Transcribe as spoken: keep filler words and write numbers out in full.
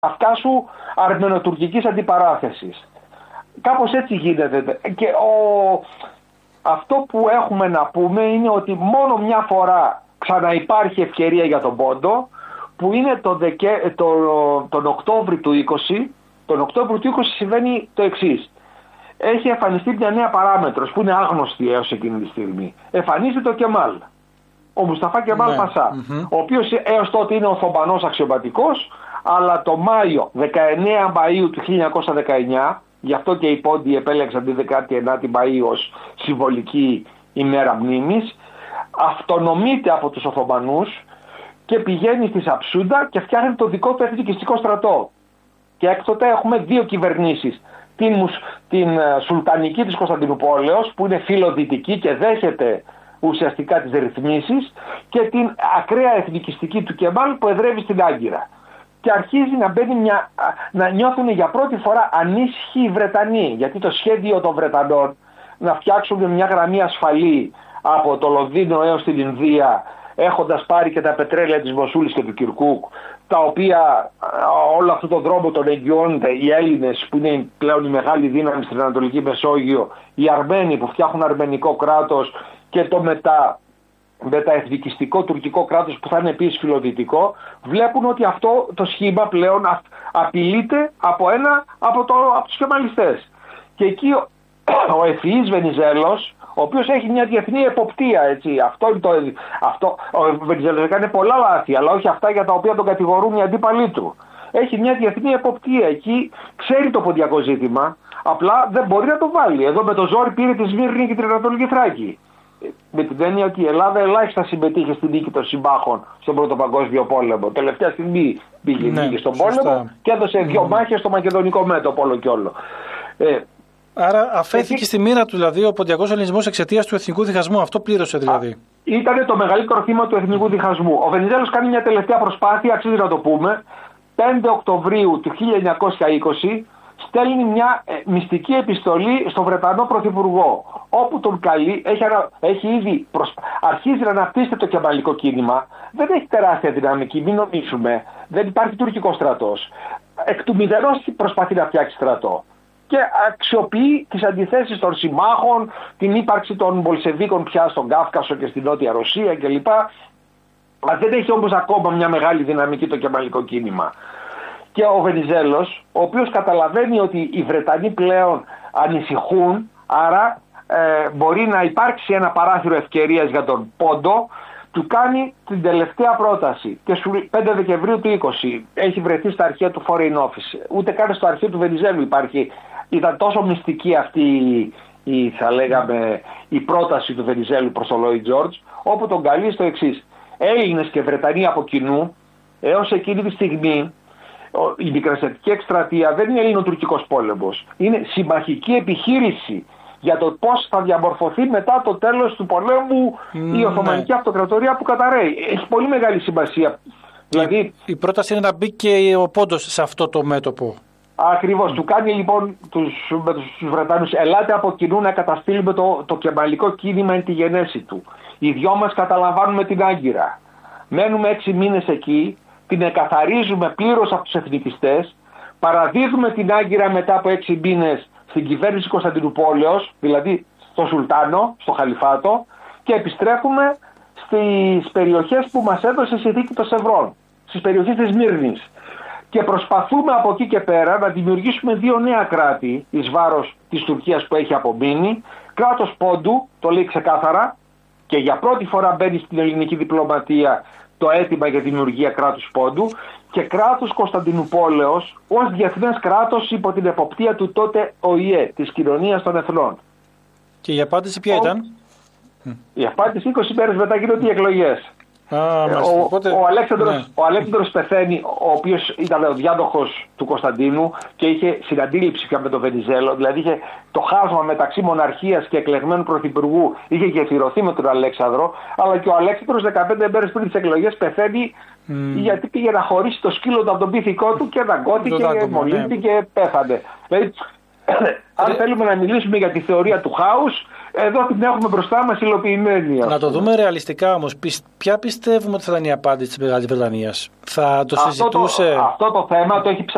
αυτά σου αρμενοτουρκικής αντιπαράθεσης. Κάπως έτσι γίνεται. Και ο... αυτό που έχουμε να πούμε είναι ότι μόνο μια φορά ξαναυπάρχει ευκαιρία για τον πόντο, που είναι το Δεκέ... το... τον Οκτώβρη του είκοσι. Τον Οκτώβριο του είκοσι συμβαίνει το εξής. Έχει εμφανιστεί μια νέα παράμετρος που είναι άγνωστη έως εκείνη τη στιγμή. Εμφανίζεται ο Κεμάλ. Ο Μουσταφά Κεμάλ ναι. Πασά. Mm-hmm. Ο οποίος έως τότε είναι ο Θωμπανός αξιωματικός, αλλά το Μάιο, δεκαεννέα Μαΐου του χίλια εννιακόσια δεκαεννιά, γι' αυτό και οι πόντοι επέλεξαν τη δεκάτη ενάτη Μαΐου ως συμβολική ημέρα μνήμης, αυτονομείται από τους Οθωμανούς και πηγαίνει στη Σαψούντα και φτιάχνει το δικό του εθνικιστικό στρατό. Και έκτοτε έχουμε δύο κυβερνήσεις. Την, την Σουλτανική της Κωνσταντινουπόλεως, που είναι φιλοδυτική και δέχεται ουσιαστικά τις ρυθμίσεις, και την ακραία εθνικιστική του Κεμάλ που εδρεύει στην Άγκυρα. Και αρχίζει να, μπαίνει μια, να νιώθουν για πρώτη φορά ανήσυχοι οι Βρετανοί, γιατί το σχέδιο των Βρετανών να φτιάξουν μια γραμμή ασφαλή από το Λονδίνο έως την Ινδία, έχοντας πάρει και τα πετρέλαια της Μοσούλης και του Κυρκούκ, τα οποία όλο αυτόν τον δρόμο τον εγγυώνται οι Έλληνες, που είναι πλέον η μεγάλη δύναμη στην Ανατολική Μεσόγειο, οι Αρμένοι που φτιάχνουν αρμενικό κράτος, και το μετά μεταεθνικιστικό τουρκικό κράτος που θα είναι επίσης φιλοδυτικό, βλέπουν ότι αυτό το σχήμα πλέον απειλείται από ένα από, το, από τους κεμαλιστές. Και εκεί ο, ο ευφυής Βενιζέλος, ο οποίος έχει μια διεθνή εποπτεία, έτσι. Αυτό είναι το, αυτό, ο Βενιζέλος έκανε πολλά λάθη, αλλά όχι αυτά για τα οποία τον κατηγορούν οι αντίπαλοι του. Έχει μια διεθνή εποπτεία εκεί, ξέρει το ποντιακό ζήτημα, απλά δεν μπορεί να το βάλει. Εδώ με το ζόρι πήρε τη Σμύρνη και την Ανατολική Θράκη. Με την έννοια ότι η Ελλάδα ελάχιστα συμμετείχε στην νίκη των συμπάχων στον Πρώτο Παγκόσμιο Πόλεμο. Τελευταία στιγμή πήγε ναι, νίκη στον σωστά. πόλεμο και έδωσε δύο mm. μάχες στο Μακεδονικό μέτωπο όλο και όλο. Ε, Άρα αφέθηκε και... στη μοίρα του δηλαδή ο ποντιακός ελληνισμός εξαιτίας του εθνικού διχασμού. Αυτό πλήρωσε δηλαδή. Ήταν το μεγαλύτερο θύμα του εθνικού διχασμού. Ο Βενιζέλος κάνει μια τελευταία προσπάθεια, αξίζει να το πούμε. πέντε Οκτωβρίου του χίλια εννιακόσια είκοσι στέλνει μια ε, μυστική επιστολή στον Βρετανό Πρωθυπουργό, όπου τον καλεί, έχει, έχει ήδη προσπα... αρχίζει να αναπτύσσεται το κεμαλικό κίνημα, δεν έχει τεράστια δυναμική, μην νομίζουμε, δεν υπάρχει τουρκικό στρατός. Εκ του μηδενός προσπαθεί να φτιάξει στρατό. Και αξιοποιεί τις αντιθέσεις των συμμάχων, την ύπαρξη των Μπολσεβίκων πια στον Κάφκασο και στην Νότια Ρωσία κλπ. Δεν έχει όμως ακόμα μια μεγάλη δυναμική το κεμαλικό κίνημα. Και ο Βενιζέλος, ο οποίος καταλαβαίνει ότι οι Βρετανοί πλέον ανησυχούν, άρα ε, μπορεί να υπάρξει ένα παράθυρο ευκαιρίας για τον πόντο, του κάνει την τελευταία πρόταση. Και σου πέντε Δεκεμβρίου του είκοσι έχει βρεθεί στα αρχεία του Foreign Office. Ούτε καν στο αρχείο του Βενιζέλου υπάρχει. Ήταν τόσο μυστική αυτή η, θα λέγαμε, η πρόταση του Βενιζέλου προς τον Λόιντ Τζόρτζ, όπου τον καλεί στο εξής. Έλληνες και Βρετανοί από κοινού, έως εκείνη τη στιγμή, η μικρασιατική εκστρατεία δεν είναι ελληνοτουρκικός πόλεμος. Είναι συμμαχική επιχείρηση για το πώς θα διαμορφωθεί μετά το τέλος του πολέμου mm, η Οθωμανική ναι. Αυτοκρατορία που καταραίει. Έχει πολύ μεγάλη σημασία. Η, δηλαδή, η πρόταση είναι να μπει και ο πόντος σε αυτό το μέτωπο. Ακριβώς. Mm. Του κάνει λοιπόν τους, με τους, τους Βρετανούς, ελάτε από κοινού να καταστήλουμε το, το κεμαλικό κίνημα εν τη γενέση του. Οι δυο μας καταλαμβάνουμε την Άγκυρα. Μένουμε έξι μήνες εκεί, την εκαθαρίζουμε πλήρως από τους εθνικιστές, παραδίδουμε την Άγκυρα μετά από έξι μήνες στην κυβέρνηση Κωνσταντινουπόλεως, δηλαδή στο Σουλτάνο, στο Χαλιφάτο, και επιστρέφουμε στις περιοχές που μας έδωσε η συνθήκη των Σευρών, στις περιοχές της Μύρνης. Και προσπαθούμε από εκεί και πέρα να δημιουργήσουμε δύο νέα κράτη εις βάρος της Τουρκίας που έχει απομείνει. Κράτος Πόντου, το λέει ξεκάθαρα, και για πρώτη φορά μπαίνει στην ελληνική διπλωματία το αίτημα για τη δημιουργία κράτους Πόντου, και κράτους Κωνσταντινουπόλεως ως διεθνές κράτος υπό την εποπτεία του τότε Ο Η Ε, της Κοινωνίας των Εθνών. Και η απάντηση ποια ήταν? Η απάντηση είκοσι μέρες μετά γίνονται οι εκλογές. Α, ο, οπότε, ο, Αλέξανδρος, ναι. ο Αλέξανδρος πεθαίνει, ο οποίος ήταν ο διάδοχος του Κωνσταντίνου και είχε συναντήληψη πια με τον Βενιζέλο, δηλαδή είχε το χάσμα μεταξύ μοναρχίας και εκλεγμένου πρωθυπουργού είχε γεφυρωθεί με τον Αλέξανδρο, αλλά και ο Αλέξανδρος δεκαπέντε μέρες πριν τις εκλογές πεθαίνει mm. γιατί πήγε να χωρίσει το σκύλο του από τον πίθηκό του και δαγκώθηκε, μολύνθηκε και πέθανε. Δηλαδή, αν θέλουμε να μιλήσουμε για τη θεωρία του χάους, εδώ την έχουμε μπροστά μας υλοποιημένη. Να το δούμε ρεαλιστικά όμως. Ποια πιστεύουμε ότι θα ήταν η απάντηση της Μεγάλης Βρετανίας? Θα το συζητούσε? Αυτό το, αυτό το θέμα το έχει ψάξει.